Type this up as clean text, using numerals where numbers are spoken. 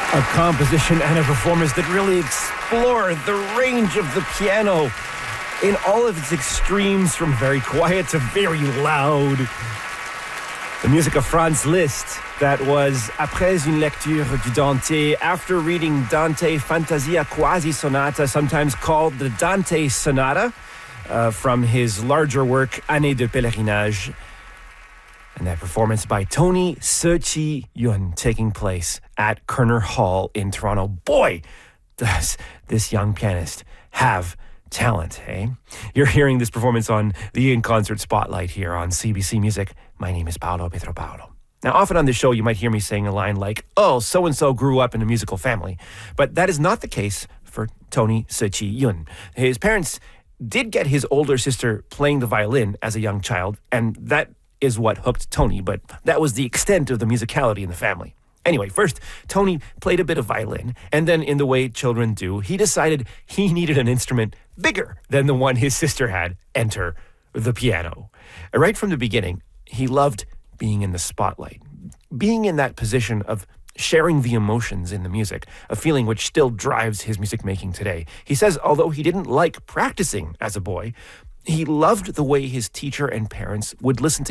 A composition and a performance that really explore the range of the piano in all of its extremes, from very quiet to very loud. The music of Franz Liszt, that was Après une lecture du Dante, after reading Dante Fantasia Quasi Sonata, sometimes called the Dante Sonata, from his larger work Année de Pèlerinage. And that performance by Tony Se-Chi Yun, taking place at Kerner Hall in Toronto. Boy, does this young pianist have talent, eh? You're hearing this performance on the In Concert Spotlight here on CBC Music. My name is Paolo Pietro-Paolo. Now, often on this show, you might hear me saying a line like, oh, so-and-so grew up in a musical family. But that is not the case for Tony Se-Chi Yun. His parents did get his older sister playing the violin as a young child, and that is what hooked Tony, but that was the extent of the musicality in the family. Anyway, first, Tony played a bit of violin, and then in the way children do, he decided he needed an instrument bigger than the one his sister had. Enter the piano. Right from the beginning, he loved being in the spotlight, being in that position of sharing the emotions in the music, a feeling which still drives his music making today. He says, although he didn't like practicing as a boy, he loved the way his teacher and parents would listen to